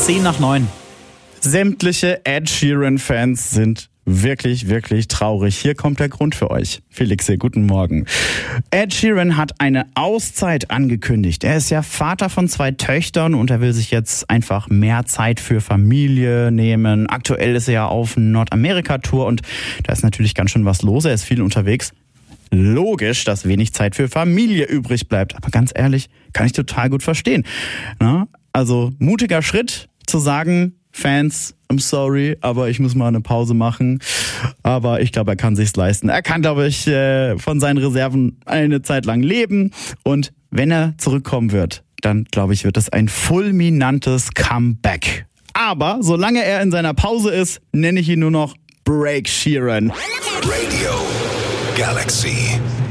10:09. Sämtliche Ed Sheeran-Fans sind wirklich, wirklich traurig. Hier kommt der Grund für euch. Felix hier, guten Morgen. Ed Sheeran hat eine Auszeit angekündigt. Er ist ja Vater von 2 Töchtern und er will sich jetzt einfach mehr Zeit für Familie nehmen. Aktuell ist er ja auf Nordamerika-Tour und da ist natürlich ganz schön was los. Er ist viel unterwegs. Logisch, dass wenig Zeit für Familie übrig bleibt. Aber ganz ehrlich, kann ich total gut verstehen. Na? Also mutiger Schritt zu sagen, Fans, I'm sorry, aber ich muss mal eine Pause machen. Aber ich glaube, er kann sich's leisten. Er kann, glaube ich, von seinen Reserven eine Zeit lang leben. Und wenn er zurückkommen wird, dann, glaube ich, wird es ein fulminantes Comeback. Aber solange er in seiner Pause ist, nenne ich ihn nur noch Break Sheeran. Radio Galaxy.